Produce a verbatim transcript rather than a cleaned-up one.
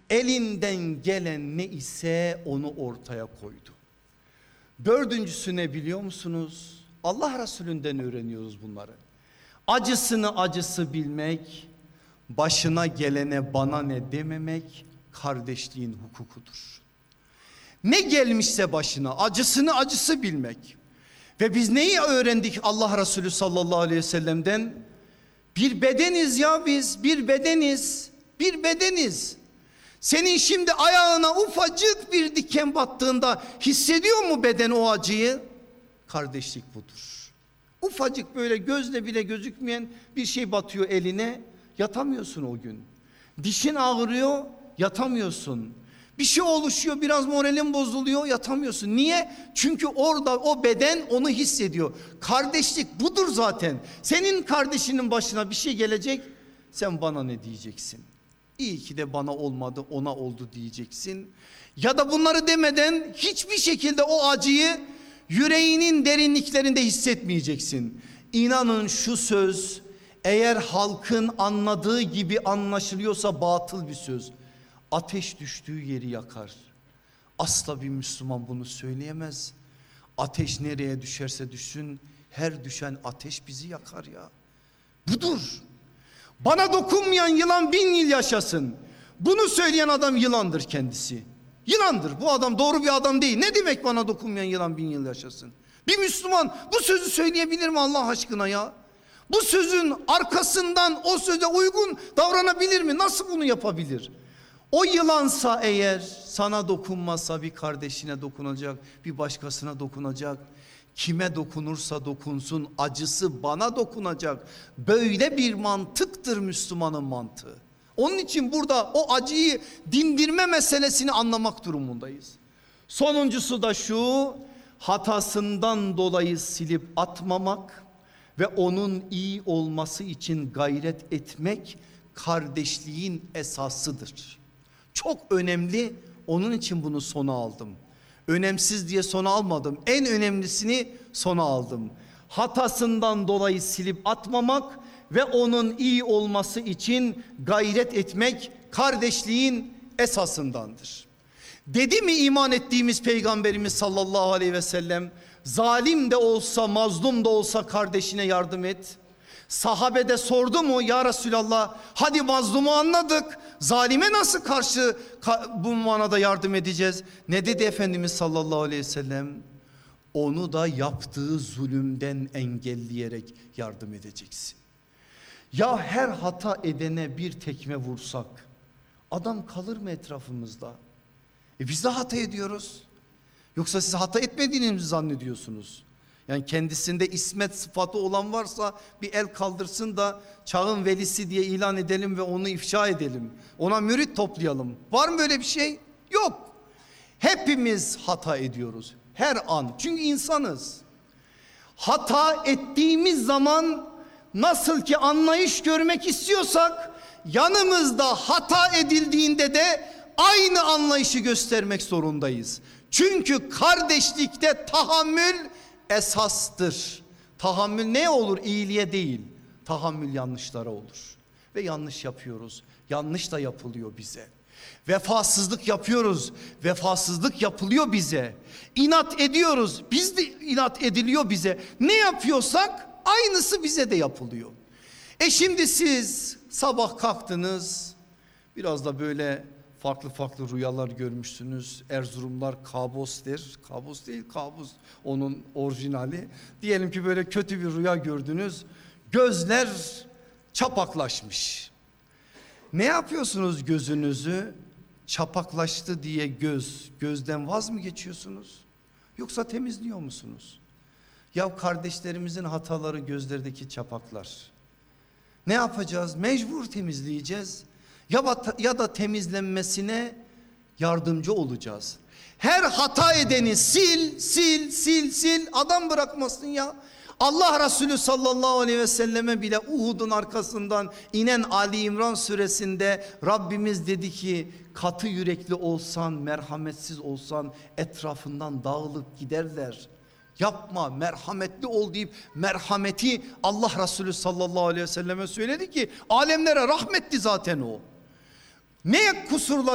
Elinden gelen ne ise onu ortaya koydu. Dördüncüsü ne biliyor musunuz? Allah Resulünden öğreniyoruz bunları. Acısını acısı bilmek, başına gelene bana ne dememek kardeşliğin hukukudur. Ne gelmişse başına acısını acısı bilmek. Ve biz neyi öğrendik Allah Resulü sallallahu aleyhi ve sellem'den? Bir bedeniz ya biz, bir bedeniz, bir bedeniz. Senin şimdi ayağına ufacık bir diken battığında hissediyor mu beden o acıyı? Kardeşlik budur. Ufacık böyle gözle bile gözükmeyen bir şey batıyor eline, yatamıyorsun o gün. Dişin ağrıyor, yatamıyorsun. Bir şey oluşuyor, biraz moralin bozuluyor, yatamıyorsun. Niye? Çünkü orada o beden onu hissediyor. Kardeşlik budur zaten. Senin kardeşinin başına bir şey gelecek, sen bana ne diyeceksin? İyi ki de bana olmadı, ona oldu diyeceksin. Ya da bunları demeden hiçbir şekilde o acıyı yüreğinin derinliklerinde hissetmeyeceksin. İnanın şu söz eğer halkın anladığı gibi anlaşılıyorsa batıl bir söz. Ateş düştüğü yeri yakar. Asla bir Müslüman bunu söyleyemez. Ateş nereye düşerse düşsün, her düşen ateş bizi yakar ya. Budur. Bana dokunmayan yılan bin yıl yaşasın. Bunu söyleyen adam yılandır kendisi. Yılandır. Bu adam doğru bir adam değil. Ne demek bana dokunmayan yılan bin yıl yaşasın? Bir Müslüman bu sözü söyleyebilir mi Allah aşkına ya? Bu sözün arkasından o söze uygun davranabilir mi? Nasıl bunu yapabilir? O yılansa eğer sana dokunmazsa bir kardeşine dokunacak, bir başkasına dokunacak. Kime dokunursa dokunsun acısı bana dokunacak. Böyle bir mantıktır Müslümanın mantığı. Onun için burada o acıyı dindirme meselesini anlamak durumundayız. Sonuncusu da şu: hatasından dolayı silip atmamak ve onun iyi olması için gayret etmek kardeşliğin esasıdır. Çok önemli, onun için bunu sona aldım. Önemsiz diye sona almadım. En önemlisini sona aldım. Hatasından dolayı silip atmamak ve onun iyi olması için gayret etmek kardeşliğin esasındandır. Dedi mi iman ettiğimiz Peygamberimiz sallallahu aleyhi ve sellem, zalim de olsa mazlum da olsa kardeşine yardım et. Sahabe de sordu mu ya Resulallah, hadi mazlumu anladık, zalime nasıl karşı bu manada yardım edeceğiz? Ne dedi Efendimiz sallallahu aleyhi ve sellem? Onu da yaptığı zulümden engelleyerek yardım edeceksin. Ya her hata edene bir tekme vursak adam kalır mı etrafımızda? E biz de hata ediyoruz. Yoksa siz hata etmediğinizi zannediyorsunuz. Yani kendisinde ismet sıfatı olan varsa bir el kaldırsın da çağın velisi diye ilan edelim ve onu ifşa edelim. Ona mürit toplayalım. Var mı böyle bir şey? Yok. Hepimiz hata ediyoruz. Her an. Çünkü insanız. Hata ettiğimiz zaman nasıl ki anlayış görmek istiyorsak, yanımızda hata edildiğinde de aynı anlayışı göstermek zorundayız. Çünkü kardeşlikte tahammül esastır. Tahammül ne olur? İyiliğe değil. Tahammül yanlışlara olur. Ve yanlış yapıyoruz. Yanlış da yapılıyor bize. Vefasızlık yapıyoruz. Vefasızlık yapılıyor bize. İnat ediyoruz. Biz de inat ediliyor bize. Ne yapıyorsak aynısı bize de yapılıyor. E şimdi siz sabah kalktınız. Biraz da böyle farklı farklı rüyalar görmüşsünüz. Erzurumlar kabus der. Kabus değil, kabus onun orijinali. Diyelim ki böyle kötü bir rüya gördünüz. Gözler çapaklaşmış. Ne yapıyorsunuz gözünüzü? Çapaklaştı diye göz, gözden vaz mı geçiyorsunuz? Yoksa temizliyor musunuz? Ya kardeşlerimizin hataları gözlerdeki çapaklar. Ne yapacağız? Mecbur temizleyeceğiz. Ya, ya da temizlenmesine yardımcı olacağız. Her hata edeni sil, sil, sil, sil. Adam bırakmasın ya. Allah Resulü sallallahu aleyhi ve selleme bile Uhud'un arkasından inen Ali İmran suresinde Rabbimiz dedi ki, katı yürekli olsan, merhametsiz olsan etrafından dağılıp giderler. Yapma, merhametli ol deyip merhameti Allah Resulü sallallahu aleyhi ve selleme söyledi ki alemlere rahmetti zaten o. Ne kusurlar